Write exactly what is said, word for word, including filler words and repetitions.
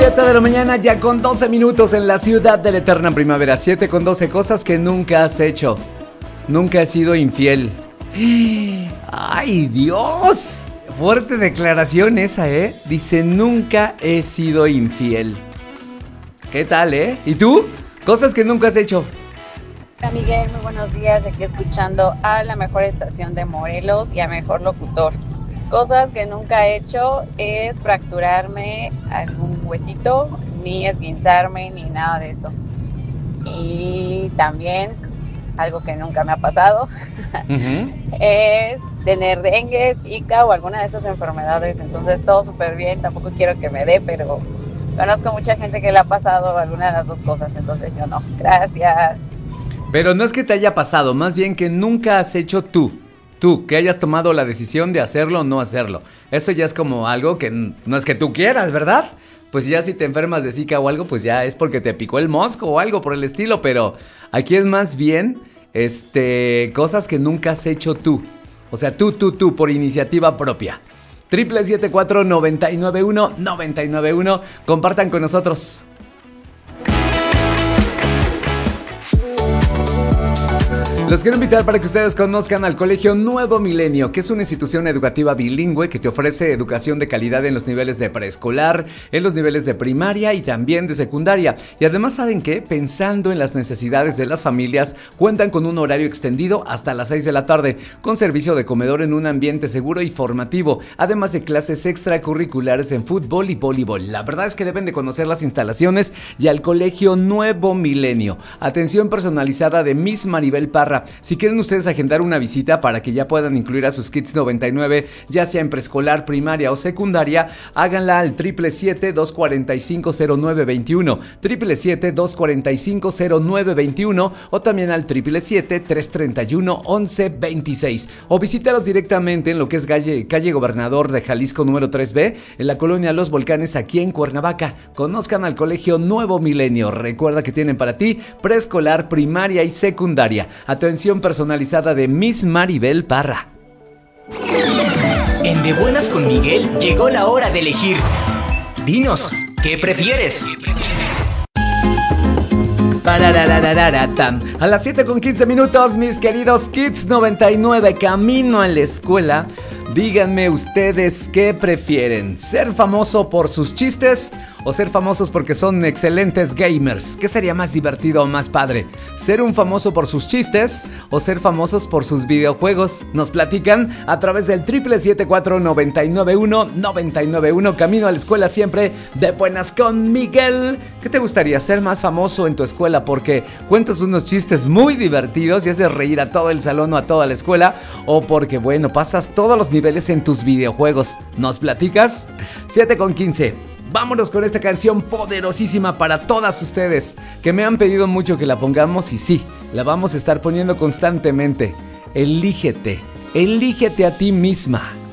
siete de la mañana, ya con doce minutos en la ciudad de la eterna primavera. siete con doce, cosas que nunca has hecho. Nunca has sido infiel. ¡Ay, Dios! Fuerte declaración esa, ¿eh? Dice, nunca he sido infiel. ¿Qué tal, eh? ¿Y tú? Cosas que nunca has hecho. Hola Miguel, muy buenos días. Aquí escuchando a la mejor estación de Morelos y a mejor locutor. Cosas que nunca he hecho es fracturarme algún huesito, ni esguinzarme, ni nada de eso. Y también, algo que nunca me ha pasado, uh-huh. es tener dengue, zika o alguna de esas enfermedades. Entonces todo súper bien, tampoco quiero que me dé, pero conozco mucha gente que le ha pasado alguna de las dos cosas, entonces yo no. Gracias. Pero no es que te haya pasado, más bien que nunca has hecho tú. Tú, que hayas tomado la decisión de hacerlo o no hacerlo. Eso ya es como algo que no es que tú quieras, ¿verdad? Pues ya si te enfermas de zika o algo, pues ya es porque te picó el mosco o algo por el estilo. Pero aquí es más bien, este, cosas que nunca has hecho tú. O sea, tú, tú, tú, por iniciativa propia. Triple siete cuatro nueve nueve uno nueve nueve uno. Compartan con nosotros. Los quiero invitar para que ustedes conozcan al Colegio Nuevo Milenio, que es una institución educativa bilingüe que te ofrece educación de calidad en los niveles de preescolar, en los niveles de primaria y también de secundaria. Y además, ¿saben qué? Pensando en las necesidades de las familias, cuentan con un horario extendido hasta las seis de la tarde, con servicio de comedor en un ambiente seguro y formativo, además de clases extracurriculares en fútbol y voleibol. La verdad es que deben de conocer las instalaciones y al Colegio Nuevo Milenio. Atención personalizada de Miss Maribel Parra. Si quieren ustedes agendar una visita para que ya puedan incluir a sus kids noventa y nueve, ya sea en preescolar, primaria o secundaria, háganla al siete siete siete, dos cuatro cinco, cero nueve dos uno, siete siete siete, dos cuatro cinco, cero nueve dos uno o también al siete siete siete, tres tres uno, once veintiséis, o visítalos directamente en lo que es calle, calle Gobernador de Jalisco número tres B, en la colonia Los Volcanes, aquí en Cuernavaca. Conozcan al Colegio Nuevo Milenio. Recuerda que tienen para ti preescolar, primaria y secundaria. Atención personalizada de Miss Maribel Parra. En De Buenas con Miguel llegó la hora de elegir. Dinos, ¿qué prefieres? A las siete con quince minutos, mis queridos Kids noventa y nueve, camino a la escuela. Díganme ustedes qué prefieren, ser famoso por sus chistes o ser famosos porque son excelentes gamers. ¿Qué sería más divertido o más padre? ¿Ser un famoso por sus chistes o ser famosos por sus videojuegos? Nos platican a través del siete siete cuatro, nueve nueve uno, nueve nueve uno. Camino a la escuela siempre de buenas con Miguel. ¿Qué te gustaría, ser más famoso en tu escuela porque cuentas unos chistes muy divertidos y haces reír a todo el salón o a toda la escuela? ¿O porque, bueno, pasas todos los niveles en tus videojuegos? ¿Nos platicas? siete con quince. Vámonos con esta canción poderosísima para todas ustedes que me han pedido mucho que la pongamos y sí, la vamos a estar poniendo constantemente. Elígete, elígete a ti misma.